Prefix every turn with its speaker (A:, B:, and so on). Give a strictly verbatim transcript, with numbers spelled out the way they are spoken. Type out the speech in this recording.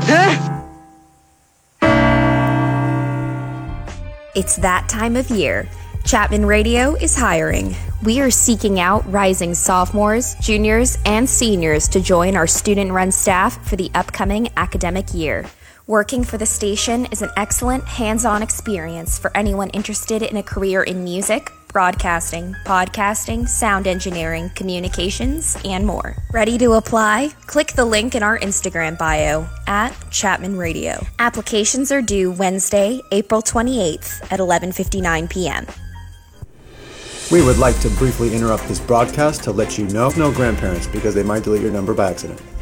A: It's that time of year. Chapman Radio is hiring. We are seeking out rising sophomores, juniors, and seniors to join our student-run staff for the upcoming academic year. Working for the station is an excellent hands-on experience for anyone interested in a career in music, broadcasting, podcasting, sound engineering, communications, and more. Ready to apply? Click the link in our Instagram bio at Chapman Radio. Applications are due Wednesday, April twenty-eighth at eleven fifty-nine p.m.
B: We would like to briefly interrupt this broadcast to let you know no grandparents because they might delete your number by accident.